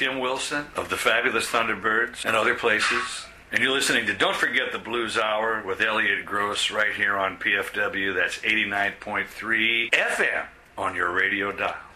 Kim Wilson of the Fabulous Thunderbirds and other places. And you're listening to Don't Forget the Blues Hour with Elliot Gross right here on PFW. That's 89.3 FM on your radio dial.